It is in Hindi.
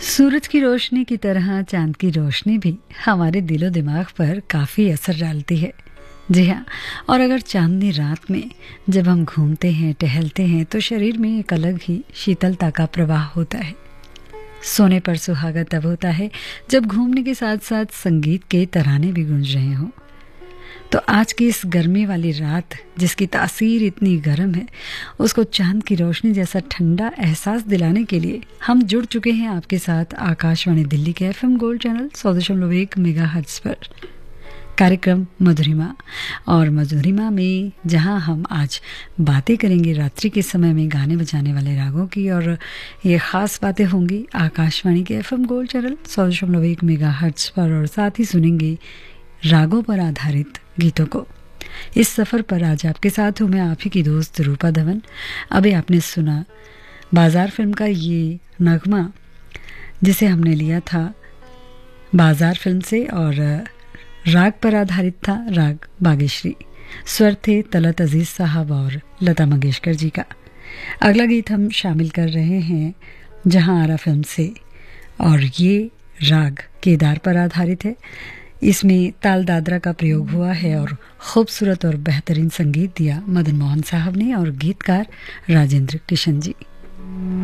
सूरज की रोशनी की तरह चांद की रोशनी भी हमारे दिलो दिमाग पर काफ़ी असर डालती है। जी हाँ, और अगर चांदनी रात में जब हम घूमते हैं, टहलते हैं तो शरीर में एक अलग ही शीतलता का प्रवाह होता है। सोने पर सुहागा तब होता है जब घूमने के साथ साथ संगीत के तराने भी गूंज रहे हों। तो आज की इस गर्मी वाली रात जिसकी तासीर इतनी गर्म है, उसको चांद की रोशनी जैसा ठंडा एहसास दिलाने के लिए हम जुड़ चुके हैं आपके साथ आकाशवाणी दिल्ली के FM गोल्ड चैनल 100.1 मेगाहर्ट्ज पर कार्यक्रम मधुरिमा। और मधुरिमा में जहां हम आज बातें करेंगे रात्रि के समय में गाने बजाने वाले रागों की, और ये ख़ास बातें होंगी आकाशवाणी के FM गोल्ड चैनल 100.1 मेगाहर्ट्ज पर, और साथ ही सुनेंगे रागों पर आधारित गीतों को। इस सफ़र पर आज आपके साथ हूँ मैं, आप ही की दोस्त रूपा धवन। अभी आपने सुना बाजार फिल्म का ये नगमा जिसे हमने लिया था बाजार फिल्म से, और राग पर आधारित था राग बागेश्री। स्वर थे तलत अजीज साहब और लता मंगेशकर जी का। अगला गीत हम शामिल कर रहे हैं जहां आरा फिल्म से, और ये राग केदार पर आधारित है। इसमें ताल दादरा का प्रयोग हुआ है और खूबसूरत और बेहतरीन संगीत दिया मदन मोहन साहब ने, और गीतकार राजेंद्र किशन जी।